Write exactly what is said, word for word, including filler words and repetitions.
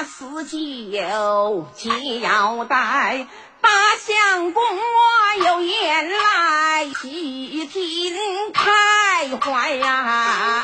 四九交代，大相公我有言来细听开怀呀。